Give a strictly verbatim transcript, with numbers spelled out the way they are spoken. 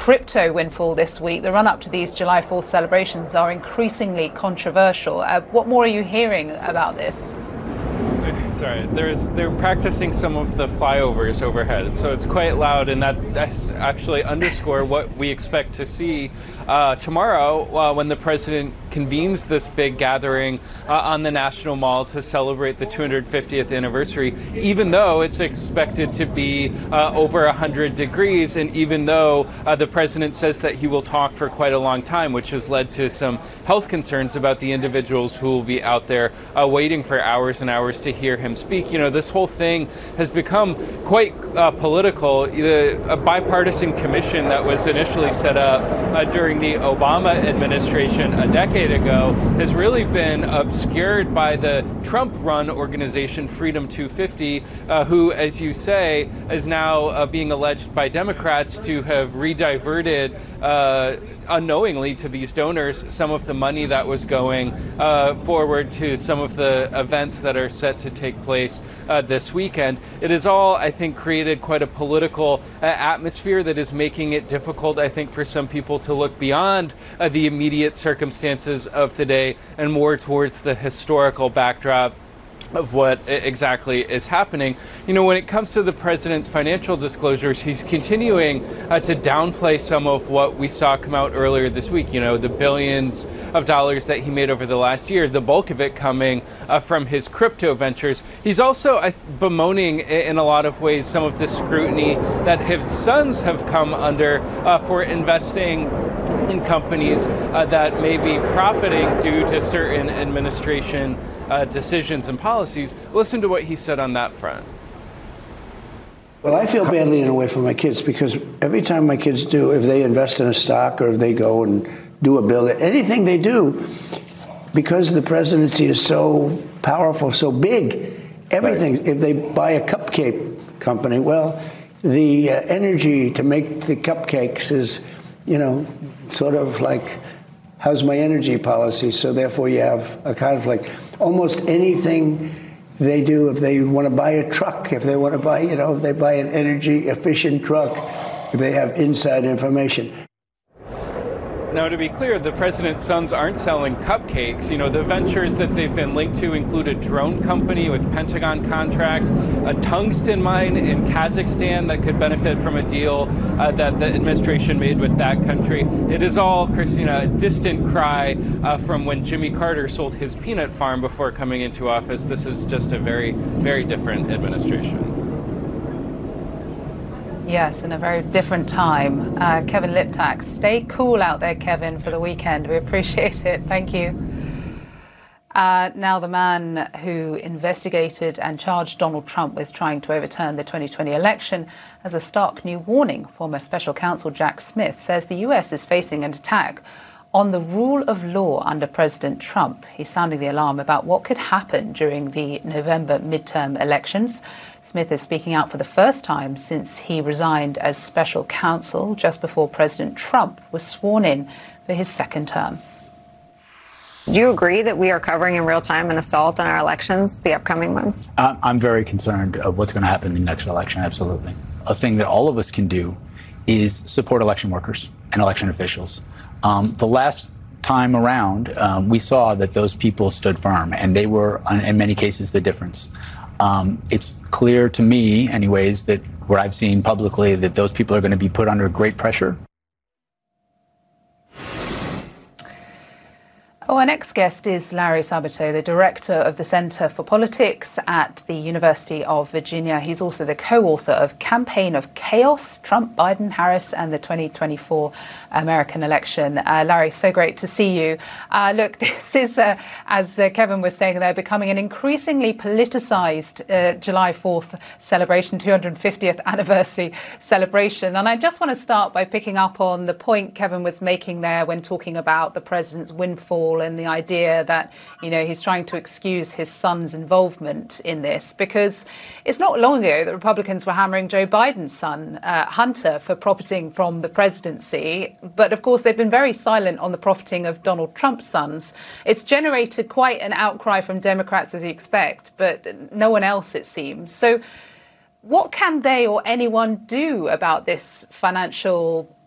crypto windfall this week. The run-up to these July fourth celebrations are increasingly controversial. Uh, what more are you hearing about this? Sorry, there's they're practicing some of the flyovers overhead, so it's quite loud, and that that's actually underscore what we expect to see uh, tomorrow uh, when the president convenes this big gathering uh, on the National Mall to celebrate the two hundred fiftieth anniversary, even though it's expected to be uh, over one hundred degrees, and even though uh, the president says that he will talk for quite a long time, which has led to some health concerns about the individuals who will be out there uh, waiting for hours and hours to hear him speak. You know, this whole thing has become quite uh, political. The, a bipartisan commission that was initially set up uh, during the Obama administration a decade ago has really been obscured by the Trump-run organization Freedom two fifty, uh, who, as you say, is now uh, being alleged by Democrats to have rediverted uh, unknowingly to these donors some of the money that was going uh, forward to some of the events that are set to take place uh, this weekend. It has all, I think, created quite a political uh, atmosphere that is making it difficult, I think, for some people to look beyond uh, the immediate circumstances of the day and more towards the historical backdrop of what exactly is happening. You know, when it comes to the president's financial disclosures, he's continuing uh, to downplay some of what we saw come out earlier this week. You know, the billions of dollars that he made over the last year, the bulk of it coming uh, from his crypto ventures. He's also uh, bemoaning in a lot of ways some of the scrutiny that his sons have come under uh, for investing in companies uh, that may be profiting due to certain administration uh, decisions and policies. Listen to what he said on that front. Well, I feel badly in a way for my kids, because every time my kids do, if they invest in a stock or if they go and do a bill, anything they do, because the presidency is so powerful, so big, everything, right. If they buy a cupcake company, well, the uh, energy to make the cupcakes is, you know, sort of like, how's my energy policy? So therefore you have a conflict. Almost anything they do, if they want to buy a truck, if they want to buy, you know, if they buy an energy efficient truck, they have inside information. Now, to be clear, the president's sons aren't selling cupcakes. You know, the ventures that they've been linked to include a drone company with Pentagon contracts, a tungsten mine in Kazakhstan that could benefit from a deal uh, that the administration made with that country. It is all, Christina, a distant cry uh, from when Jimmy Carter sold his peanut farm before coming into office. This is just a very, very different administration. Yes, in a very different time. Uh, Kevin Liptak, stay cool out there, Kevin, for the weekend. We appreciate it. Thank you. Uh, now, the man who investigated and charged Donald Trump with trying to overturn the twenty twenty election has a stark new warning. Former special counsel Jack Smith says the U S is facing an attack on the rule of law under President Trump. He's sounding the alarm about what could happen during the November midterm elections. Smith is speaking out for the first time since he resigned as special counsel just before President Trump was sworn in for his second term. Do you agree that we are covering in real time an assault on our elections, the upcoming ones? I'm very concerned of what's going to happen in the next election, absolutely. A thing that all of us can do is support election workers and election officials. Um, the last time around, um, we saw that those people stood firm, and they were, in many cases, the difference. Um, it's clear to me, anyways, that what I've seen publicly, that those people are going to be put under great pressure. Oh, our next guest is Larry Sabato, the director of the Center for Politics at the University of Virginia. He's also the co-author of Campaign of Chaos, Trump, Biden, Harris, and the twenty twenty-four American election. Uh, Larry, so great to see you. Uh, look, this is, uh, as uh, Kevin was saying, they're becoming an increasingly politicized uh, July fourth celebration, two hundred fiftieth anniversary celebration. And I just want to start by picking up on the point Kevin was making there when talking about the president's windfall and the idea that, you know, he's trying to excuse his son's involvement in this, because it's not long ago that Republicans were hammering Joe Biden's son, uh, Hunter, for profiting from the presidency. But of course, they've been very silent on the profiting of Donald Trump's sons. It's generated quite an outcry from Democrats, as you expect, but no one else, it seems. So what can they or anyone do about this financial